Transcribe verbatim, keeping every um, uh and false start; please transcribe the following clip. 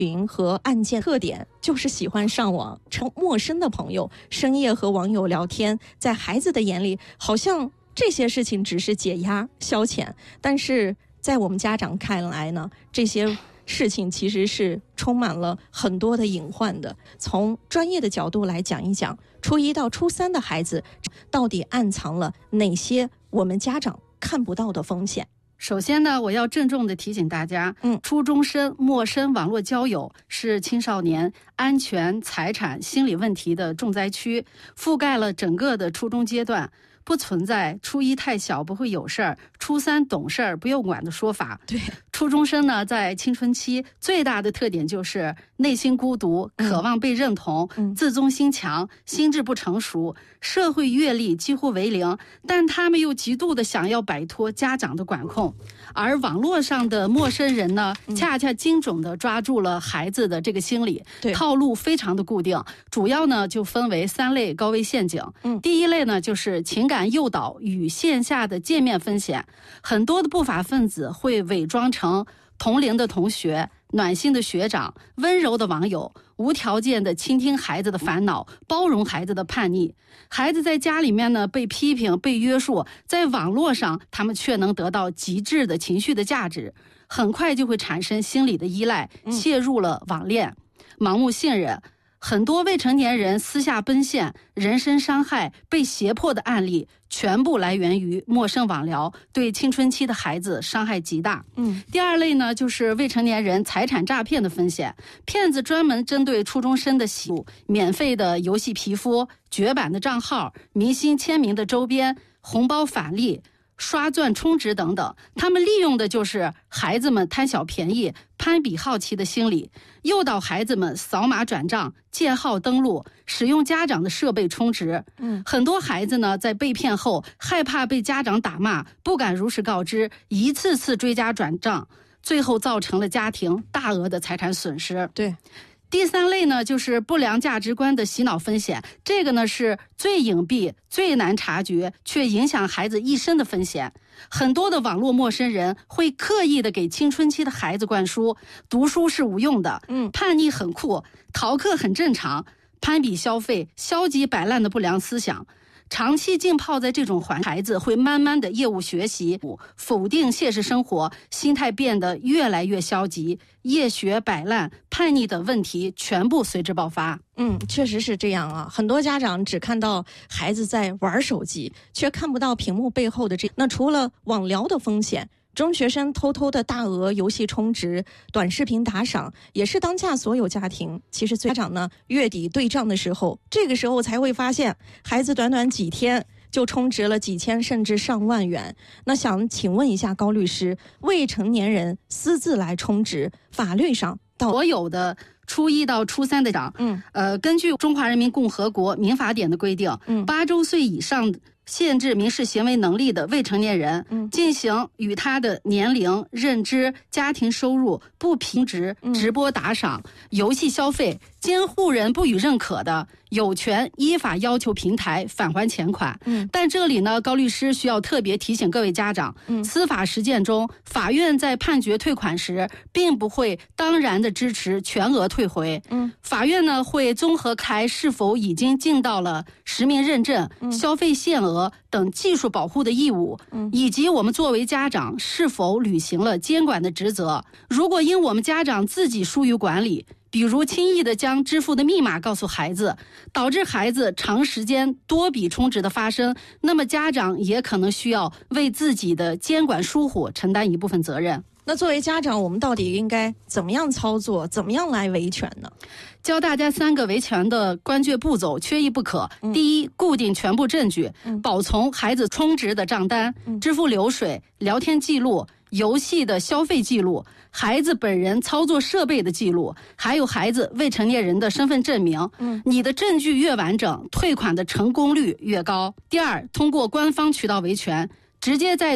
群和案件特点就是喜欢上网，成陌生的朋友，深夜和网友聊天，在孩子的眼里，好像这些事情只是解压消遣，但是在我们家长看来呢，这些事情其实是充满了很多的隐患的。从专业的角度来讲一讲，初一到初三的孩子到底暗藏了哪些我们家长看不到的风险。 首先呢，我要郑重地提醒大家，嗯，初中生陌生网络交友是青少年安全、财产、心理问题的重灾区，覆盖了整个的初中阶段，不存在初一太小不会有事儿，初三懂事儿不用管的说法。 对， 初中生呢，在青春期最大的特点就是内心孤独，渴望被认同，嗯、自尊心强，心智不成熟，社会阅历几乎为零，但他们又极度的想要摆脱家长的管控。而网络上的陌生人呢，恰恰精准的抓住了孩子的这个心理，套路非常的固定，主要呢就分为三类高危陷阱。嗯，第一类呢就是情感诱导与线下的见面风险，很多的不法分子会伪装成同龄的同学、暖心的学长、温柔的网友，无条件的倾听孩子的烦恼，包容孩子的叛逆。孩子在家里面呢被批评、被约束，在网络上他们却能得到极致的情绪的价值，很快就会产生心理的依赖，陷入了网恋，盲目信任。很多未成年人私下奔现、人身伤害、被胁迫的案例，全部来源于陌生网聊，对青春期的孩子伤害极大。嗯，第二类呢，就是未成年人财产诈骗的风险。骗子专门针对初中生的喜恶，免费的游戏皮肤、绝版的账号、明星签名的周边、红包返利、刷钻充值等等，他们利用的就是孩子们贪小便宜、攀比好奇的心理，诱导孩子们扫码转账、建号登录、使用家长的设备充值。嗯，很多孩子呢，在被骗后害怕被家长打骂，不敢如实告知，一次次追加转账，最后造成了家庭大额的财产损失。 对。 第三类呢，就是不良价值观的洗脑风险，这个呢是最隐蔽、最难察觉，却影响孩子一生的风险。很多的网络陌生人会刻意的给青春期的孩子灌输，读书是无用的，嗯，叛逆很酷，逃课很正常，攀比消费、消极摆烂的不良思想。长期浸泡在这种环境，孩子会慢慢的厌恶学习，否定现实生活，心态变得越来越消极，夜学摆烂、叛逆等问题全部随之爆发。 嗯，确实是这样啊。很多家长只看到孩子在玩手机，却看不到屏幕背后的这。那除了网聊的风险，中学生偷偷的大额游戏充值、短视频打赏，也是当下所有家庭其实家长呢月底对账的时候，这个时候才会发现孩子短短几天就充值了几千甚至上万元。那想请问一下高律师，未成年人私自来充值，法律上到所有的初一到初三的长，嗯，呃，根据《中华人民共和国民法典》的规定，嗯，八周岁以上限制民事行为能力的未成年人，嗯，进行与他的年龄、认知、家庭收入不平直直播打赏、游戏消费，监护人不予认可的，有权依法要求平台返还钱款。嗯，但这里呢，高律师需要特别提醒各位家长，嗯，司法实践中，法院在判决退款时，并不会当然的支持全额退回。嗯，法院呢会综合开是否已经尽到了实名认证、嗯、消费限额等技术保护的义务，嗯，以及我们作为家长是否履行了监管的职责。如果因我们家长自己疏于管理，比如轻易的将支付的密码告诉孩子，导致孩子长时间多笔充值的发生，那么家长也可能需要为自己的监管疏忽承担一部分责任。 那作为家长，我们到底应该怎么样操作，怎么样来维权呢？ 教大家三个维权的关键步骤，缺一不可。嗯、第一，固定全部证据，嗯、保存孩子充值的账单、嗯、支付流水、聊天记录、游戏的消费记录、孩子本人操作设备的记录，还有孩子未成年人的身份证明。嗯，你的证据越完整，退款的成功率越高。第二，通过官方渠道维权，直接在